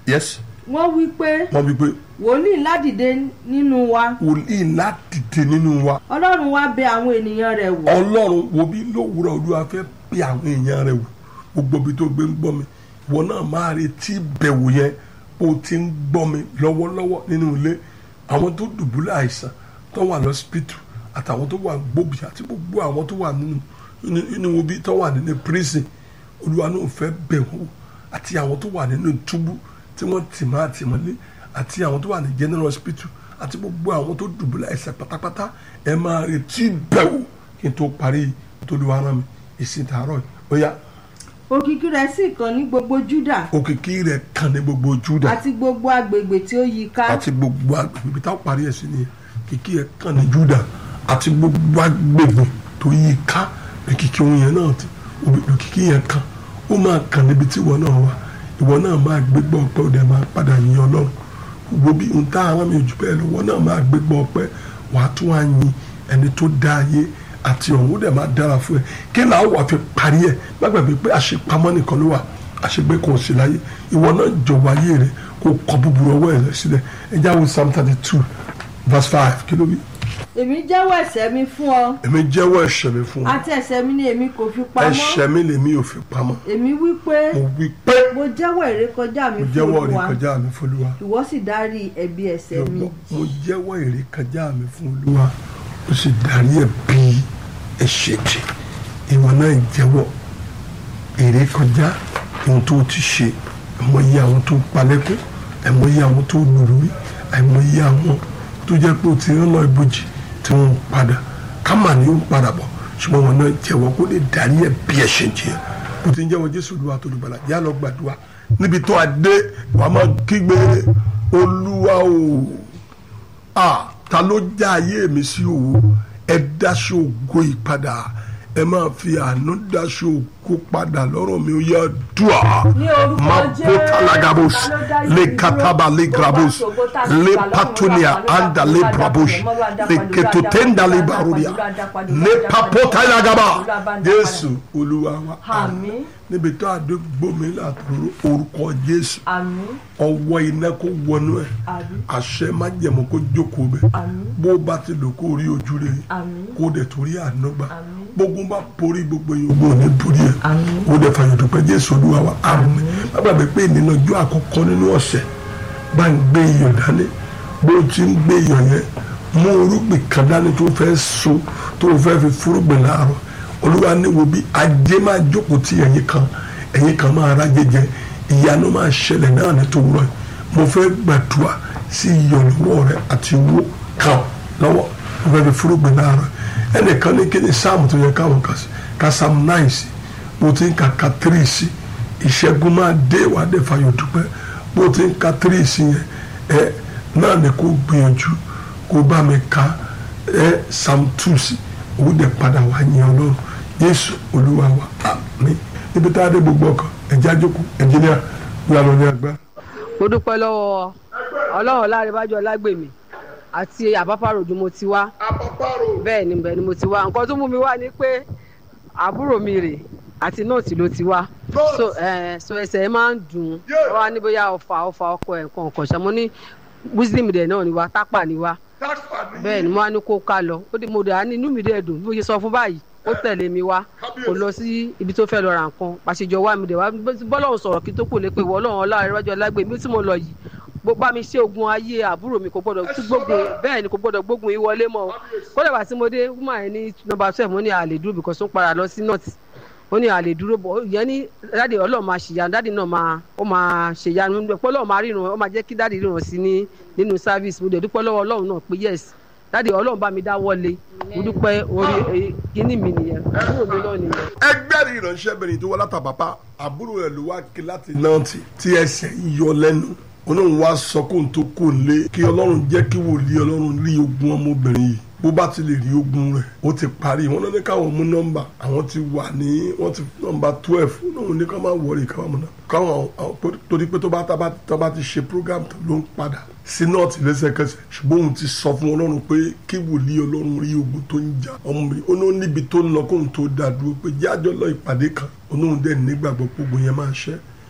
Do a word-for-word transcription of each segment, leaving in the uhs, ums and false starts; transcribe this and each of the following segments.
yes. wọ́n wí pé wọ́n wí pé wòlíì ńlá dìde nínú wa. wòlíì ńlá dìde nínú wa. ọlọ́run wá bẹ̀ àwọn ènìyàn rẹ̀ wò. ọlọ́run wo bí lówùúrọ̀ olúwa fẹ́ bẹ̀ àwọn èèyàn rẹ̀ wò gbogbo ibi tó gbé ń gbọ́ mi ìwọ náà máa retí bẹ̀wò yẹn bó ti ń gbọ́ mi lọ́wọ́lọ́wọ́ nínú ilé àwọn tó dùbúlẹ̀ àìsàn tó wà lọ́sípítù àtàwọn tó wà gbòbí àti gbogbo àwọn tó wà nínú nínú ibi tó wà nínú prison olúwa náà fẹ́ bẹ̀ wọ́n àti àwọn tó wà nínú túbú tí wọ́n tì máa tì mọ́lé àti àwọn tó wà ní general hospital àti gbogbo àwọn tó dùbúlẹ̀ àìsàn pátápátá ẹ máa retí bẹ̀wò kí n tó parí tó lù wá rán mi ìsìn tààrọ̀ yìí ó yá. òkìkí rẹ̀ sì kàn ní gbogbo Júdà. òkìkí rẹ̀ kàn ní gbogbo Júdà. àti gbogbo agbègbè tí ó yí ká. àti gbogbo agbègbè táwọn parí ẹ̀ sí ni kìkì rẹ̀ kàn ní Júdà àti gbogbo agbègbè tó yí ká òkìkí òun yẹn náà ti òkìkí yẹn kàn ó máa kàn níbi tí ìwọ náà wà ìwọ náà máa gbégbá ọpẹ́ òde máa padà yin Ọlọ́run gbogbo bí ohun tá àwọn mi ò jù bẹ́ẹ̀ lọ ìwọ náà máa gbégbá ọpẹ́ wàá tún wá yin ẹni tó dá ayé àti ọ̀hún ó dẹ̀ máa dára fún ẹ kí là á wà fi parí ẹ má gbàgbé pé àṣepamọ́ nìkan ló wà àṣegbé kò sí láyé ìwọ náà jọ̀wọ́ ayé rẹ kó kọ búburú ọwọ́ ẹ sílẹ̀ ẹ jáwé Psalm thirty two verse five kí ló wí. èmi jẹ́wọ́ ẹ̀ṣẹ̀ mi fún ọ. èmi jẹ́wọ́ ẹ̀ṣẹ̀ mi fún ọ. àti ẹ̀ṣẹ̀ mi ni èmi kò fi pamọ́. ẹ̀ṣẹ̀ mi lèmi ò fi pamọ́. èmi wí pé mo wí pé mo jẹ́wọ́ ìrékọjá mi mo fún jẹ́wọ́ Olúwa. ìrékọjá mi fún Olúwa. ìwọ sì dárí ẹ̀bi ẹ̀ṣẹ̀ mi. mo jẹ́wọ́ ìrékọjá mi fún Olúwa ó sì dárí ẹ̀bi ẹ̀ṣẹ̀ jì ìwọ náà jẹ́wọ́ ìrékọjá ohun tó ti ṣe àìmọye àwọn tó palẹ́kún àìmọye àwọn tó lùlùrí àìmọye àwọn tó jẹ́ pé ó ti rán lọ ibojì tí wọ́n ń padà kámà ni ó ń padà bọ̀ ṣùgbọ́n wọn náà jẹ́wọ́ kó lè darí ẹ̀bi ẹ̀ṣẹ̀ jì bó ti ń jẹ́wọ́ Jésù Olúwa tó lùbàlà yá lọ gbàdúrà níbi tó a dé wàá máa kígbe Olúwa o ah ta ló já ayé mi sí òwò ẹ dáṣọ ògo ìpadà ẹ máa fi àánú dáṣọ ògo padà lọ́rọ̀ mi ó yá dùà máa bó talagabos lè kataba lè grabos lè patonia anda lè brabos lè ketotenda lè barodia lè papo talagaba Jésù Olúwa wa àmín níbi tó àdúgbò mi látòrò orúkọ Jésù ọwọ́ iná kó wọnú ẹ̀ àṣẹ májẹ̀mú kó jókòó bẹ̀ bó bá ti lò kó rí ojú rẹ̀ kó dẹ̀ torí ànágbà gbogbo bá borí gbogbo yìí gbogbo ní borí ẹ̀ kó dẹ̀ fàyè dúpẹ́ Jésù Olúwa wa àmín bàbá mi pé nínú ọjọ́ àkọ́kọ́ nínú ọ̀sẹ̀ bá ń gbé iyọ̀ dání bó ti ń gbé iyọ̀ yẹn mú orúgbìn kan dání tó fẹ́ so tó fẹ́ fi fúrúgbìn láàárọ̀ Olúwa ní wo bí ajé máa jókòó tí ẹ̀yin kan ẹ̀yin kan máa ra jẹjẹ ìyanu máa ṣẹlẹ̀ náà ní tòwúrọ̀ yìí mo fẹ́ gbàdúrà sí iyọ̀ lọ́wọ́ rẹ àti owó kan lọ́wọ́ mo fẹ́ fi fúrúgbìn láàárọ̀ ẹnìkan ní kí ni sáàmù tó yẹ káwọn kà sí ká sáàmù náà sí mo ti ń ka ka tírì sí ìṣẹ́gun máa dé wà dé fàyọ̀ dúpẹ́ mo ti ń ka tírì sí yẹn ẹ náà ni kò gbìyànjú kó bá mi ka ẹ sáàmù tù sí owó dẹ̀ padà wá yín Ọlọ́run Jésù Olúwa wa àmín níbi tá a dé gbogbo ọkàn ẹ̀jẹ̀ àjòkù ẹ̀jìnìà wíwá lọ ní agbá. mo dúpẹ́ lọ́wọ́ Ọlọ́run Lárẹ̀wájú Ọlágbèmí àti Àpápá Road mo ti wá bẹ́ẹ̀ ni bẹ́ẹ̀ ni mo ti wá nǹkan tó mú mi wá ni pé àbúrò mi rè àti nọ́ọ̀tì ló ti wá so so ẹsẹ̀ ẹ máa ń dùn ún wá ní bóyá ọfà ọfà ọkọ ẹ̀ nǹkan ọ̀kan ṣàmọ́ ní Muslim dẹ̀ náà ni wá tápà ni wá bẹ́ẹ̀ ni mo wá ní kó ká lọ ó dé mo dẹ̀ á ní inú mi dẹ̀ dùn bí mo ṣe sọ fún báyìí ó tẹ̀lé mi wá kò lọ sí ibi tó fẹ́ lọ ra nǹkan pàṣẹjọ wá mi dẹ̀ wá bọ́lọ́run sọ̀rọ̀ kí tó kù lé pé wọ́n Ọlọ́run Lárẹ̀wájú Ọlágbèmí tí mo lọ yìí bá mi ṣe ogun ayé àbúrò mi kò gbọdọ̀ tún gbógun bẹ́ẹ̀ ni kò gbọdọ̀ gbógun yìí wọlé mọ́ kódà bá tí mo dé wúmà yẹn ní nọ́mbà twelve mo ní àlè dúró because ó ń para lọ sí north ó ní àlè dúró bọ̀ yẹn ní dáàdi Ọlọ́run máa ṣèyanu dáàdi náà máa ó máa ṣèyanu pé Ọlọ́run máa ríran ó máa jẹ́ kí dáàdi ríran sí ní nínú service mo dẹ̀ dúpẹ́ lọ́wọ́ Ọlọ́run náà pé yes dáàdi Ọlọ́run bá mi dá wọlé mo dúpẹ́ orí kíní mi nìyẹn àbúrò mi náà nìyẹn. ẹgbẹ́ rí ìránṣẹ́bìnrin tó wá látàbàbà àbúrò rẹ̀ ló wá kí láti náà tí ẹsẹ̀ yọ lẹ́nu Ọlọ́run wá sọ kó n tó kó n lé kí Ọlọ́run jẹ́ kí wòlíì Ọlọ́run rí ogun ọmọbìnrin yìí bó bá ti lè rí ogun rẹ̀ ó ti parí wọn lọ́dẹ káwọn mú nọ́mbà àwọn ti wà ní wọ́n ti nọ́mbà twelve náà ní ká máa wọlé káwọn mú náà káwọn torí pé tó bá tó bá ti ṣe program tó ló ń padà sí nọ́ọ̀tì lẹ́sẹ̀kẹsẹ̀ ṣùgbọ́n òun ti sọ fún Ọlọ́run pé kí wòlíì Ọlọ́run rí ogun tó ń jà ọmọ mi ó ní níbi tó ń lọ kóun tó dá dúró pé jájọ́ lọ ìpàdé kan olóhùn dẹ̀ nígbàgbọ́ gbogbo yẹn máa ṣẹ́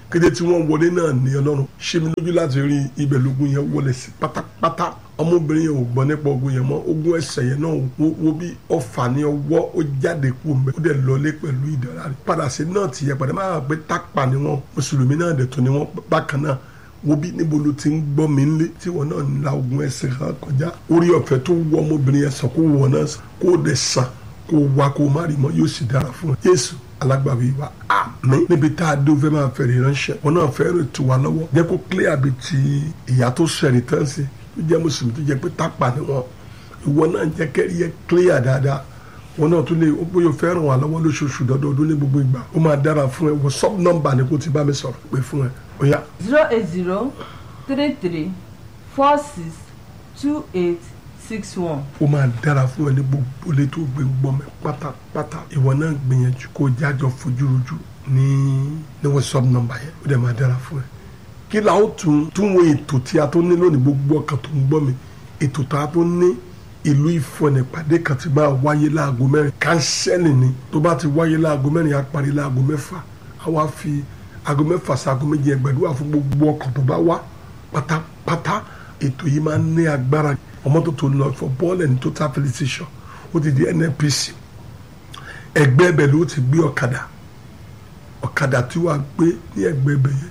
kéde tí wọ́n wọlé náà ní ọlọ́run ṣe mi lójú láti rí ibẹ̀ lógun yẹn wọlé sí pátápátá ọmọbìnrin yẹn ò gbọ́ nípa ogun yẹn mọ́ ogun ẹsẹ̀ yẹn náà wo bí ọfà ní ọwọ́ ó jáde kú mẹ́ ó dẹ̀ lọlé pẹ̀lú ìdára rẹ̀ padà sí náà ti yẹ padà máa gbé tápà ni wọ́n mùsùlùmí náà dẹ̀ tó ni wọ́n bákan náà wo bí níbo ló ti ń gbọ́ mi nílé tí wọn náà ń la ogun ẹsẹ̀ kan kọjá orí ọ̀fẹ́ tó wọ ọmọbìnrin yẹn sàn kó wọ náà sàn kó dẹ̀ sàn kó wá kó má rí mọ́ yóò sì dára fún ẹ Jésù alágbàwí wa àmín níbi tá a dé o fẹ́ máa fẹ̀rẹ̀ ránṣẹ́ wọn náà fẹ́ rè tu wa lọ́wọ́ jẹ́ kó clear bí ti ìyá tó sẹ̀rì tán sí tó jẹ́ mùsùlùmí tó jẹ́ pé tápà ni wọn ìwọ náà jẹ́ kẹ́rì yẹ clear dáadáa wọn náà tún lè ó bóyá fẹ́ ràn wá lọ́wọ́ lóṣooṣù dọ́dọọdún ní gbogbo ìgbà ó máa dára fún ẹ wọ sub number ni kò ti bá mi sọ̀rọ̀ pé fún ẹ ó yá. zero eight zero three three four six two eight six one. ó máa dára fún ẹ ní gbogbo ilé tó gbé gbọ́ mẹ́ pátápátá ìwọ náà gbìyànjú kó jájọ fojúrojú ní ní whatsapp number yẹn ó dẹ̀ máa dára fún ẹ. kí la ó tún tún wo ètò tí a tó ní lónìí gbogbo ọkàn tó ń gbọ́ mi ètò tá a tó ní ìlú Ifọ̀n ìpàdé kan ti máa wáyé láago mẹ́rin kánsẹ́lì ni tó bá ti wáyé láago mẹ́rin á parí láago mẹ́fà á wá fi aago mẹ́fà sí aago méje ẹgbẹ̀dúwà fún gbogbo ọkàn tó bá wá pátápátá ètò yìí máa ń ní agbára ọmọ tó tó lọ fọ bọ́ọ̀lù ẹni total filling station ó ti di N N P C ẹgbẹ́ ẹbẹ̀ ló ti gbé ọ̀kadà ọ̀kadà tí wàá gbé ní ẹgbẹ́ ẹbẹ̀ yẹn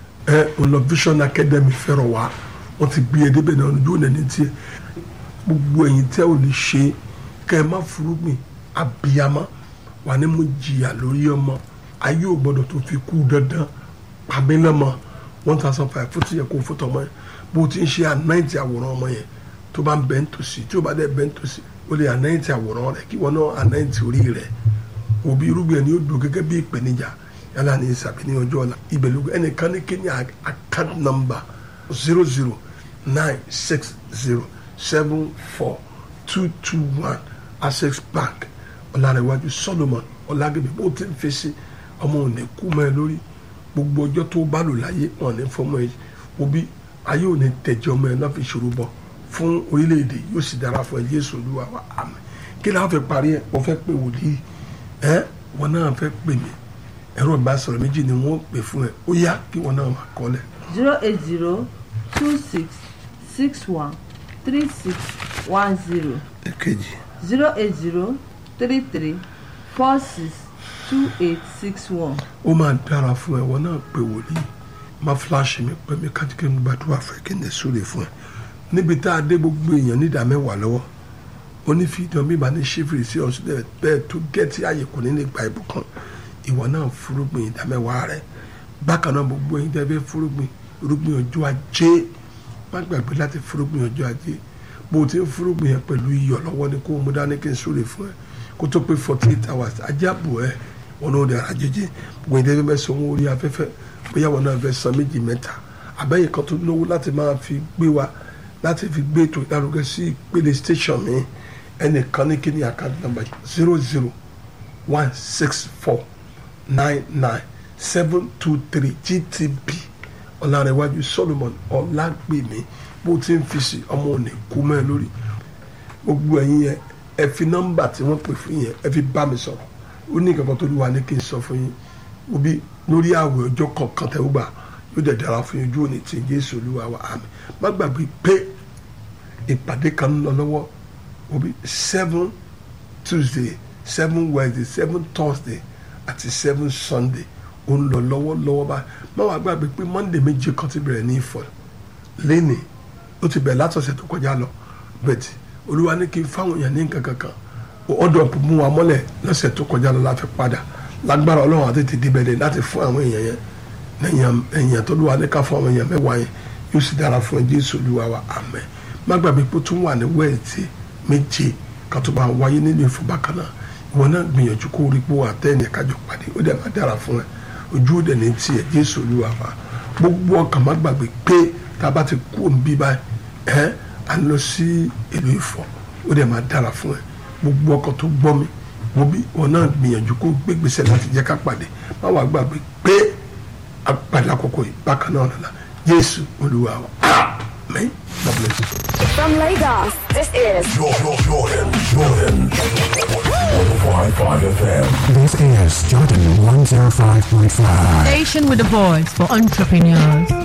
ẹ ọ̀nà Vision Academy fẹ́ràn wá wọ́n ti gbé ẹdẹ́bẹ̀ náà ọ̀nà yóò nẹni tiẹ̀ gbogbo ẹ̀yin tẹ́ ò lè ṣe kẹ́ ẹ má furugbìn abiyamọ wà ní mo jìyà lórí ọmọ ayé ò gbọdọ̀ tó fi kú dandan pàmílẹ́mọ one thousand five fún ti yẹ kó fótó ọmọ yẹn bó ti ń ṣe ànáìtì àwòrán ọmọ yẹn tó bá ń bẹ́ ń tòsí tí ó bá dẹ̀ bẹ́ ń tòsí ó lè ànáìtì àwòrán rẹ̀ kí wọ́n náà ànáìtì orí rẹ̀ òbí irúgbìn ẹni ó dùn gẹ́gẹ́ bí ìpèníjà yálà ní ìsàbí ní ọjọ́ ọ̀la ìbẹ̀lú ẹnìkan ní kí ni account number zero zero nine six zero seven four two two one Access Bank ọ̀làrẹ̀wájú Solomon ọ̀làgẹ̀dẹ̀ bó ti ń fèsì ọmọ òní kú mọ́ ẹ lórí gbogbo ọjọ́ tó bá lò láyé wọn ní fọmọ ẹ òbí ayé òní tẹ̀jọ́ ọmọ ẹ náà fi ṣòro bọ̀ fún orílẹ̀-èdè yóò sì dára fún ẹ Jésù Olúwa wa àmín kí láwọn fẹ́ parí ẹ wọ́n fẹ́ pè wòlíì ẹ wọn náà fẹ́ pè mí ẹ̀rọ ìbánisọ̀rọ̀ méjì ni wọ́n pè fún ẹ ó yá kí wọn náà wà kọ́lẹ̀. zero eight zero two six six one three six one zero. èkejì. zero eight zero three three four six two eight six one. ó máa dára fún ẹ wọn náà pè wòlíì má fíláṣì mi pé mi kájíkẹ́ mi gbàdúrà fẹ́ kí n lè súre fún ẹ níbi tá a dé gbogbo èèyàn ní ìdá mẹ́wàá lọ́wọ́ onífìdán bíbá ní ṣífìrì sí ọ̀sùn bẹ́ẹ̀ tó gẹ́tì ààyè kò ní lè gba ìbùkún ìwọ náà fúrúgbìn ìdá mẹ́wàá rẹ bákan náà gbogbo ẹ̀yin tẹ́ fẹ́ fúrúgbìn irúgbìn ọjọ́ ajé má gbàgbé láti fúrúgbìn ọjọ́ ajé bó o ti ń fúrúgbìn yẹn pẹ̀lú iyọ̀ lọ́wọ́ ni kó o mú dání kí n súre fún ẹ kó tó pé forty eight hours ajá bò ẹ wọn náà dẹ̀ rajẹjẹ gbogbo ẹ̀yin tẹ́ fẹ́ sanwó orí afẹ́fẹ́ bóyá wọn náà fẹ́ san méjì mẹ́ta àbẹ́yìn kan tó lówó láti máa fi gbé wa láti fi gbé ètò ìdárúgẹ sí ìpele station mi ẹnìkan ní kíní account number zero zero one six four nine nine seven two three G T B ọ̀làrẹ̀wájú Solomon ọ̀làgbèmí bó ti ń fi sí ọmọ òní kú mẹ́ lórí gbogbo ẹ̀yin yẹn ẹ fi nọ́mbà tí wọ́n pè fún yẹn ẹ fi bá mi sọ̀rọ̀ ó ní ìkàkọ́ tó lùwà ní kí n sọ fún yín òbí lórí àwẹ̀ ọjọ́ kọ̀ọ̀kan tẹ́ ó gbà yóò dẹ̀ dára fún yín ojú òní tí Jésù Olúwa wa àmín má gbàgbé pé ìpàdé kan ń lọ lọ́wọ́ òbí seven Tuesday seven Wednesday seven Thursday àti seven Sunday ó ń lọ lọ́wọ́ lọ́wọ́ báyìí má wàá gbàgbé pé Monday méje kan ti bẹ̀rẹ̀ ní Ifọ̀n lẹ́nìí ó ti bẹ̀rẹ̀ látọ̀sẹ̀ tó kọjá lọ bẹ́ẹ̀ Olúwa ní kí n fáwọn èèyàn ní nǹkan kankan ọ̀dọ̀ mú wa mọ́lẹ̀ lọ́sẹ̀ tó kọjá lọ láfi padà lágbára Ọlọ́run àti ti dìbẹ̀rẹ̀ láti fún àwọn èèyàn yẹn lẹ́yìn èèyàn tó lùwà ní ká fún àwọn èèyàn mẹ́wàá yẹn yóò sì dára fún Jésù Olúwa wa àmín má gbàgbé pé ó tún wà ní wẹ́ẹ̀tì méje kan tó máa wáyé nínú ìfúnbá kan náà ìwọ náà gbìyànjú kó rí pé wà tẹ́ẹ̀nì kájọ pàdé ó dẹ̀ máa dára fún ẹ ojú ó dẹ̀ ní tiẹ̀ Jésù Olúwa wa gbogbo ọkàn má gbàgbé pé tá a bá ti kú òun bí báyìí ẹ́ à ń lọ sí ìlú Ifọ̀n ó dẹ̀ máa dára fún ẹ gbogbo ọkàn tó gbọ́ mi wọ́n bí wọn náà gbìyànjú kó gbégbèsè láti jẹ́ ká pàdé má wàá gbàgbé pé àpàdé àkókò yìí bákan náà lọ́la Jésù Olúwa wa àmín. God bless you. From Lagos, this is Jordan, Jordan, Jordan. one oh five point five F M. This is Jordan one oh five point five. Station with a voice for entrepreneurs.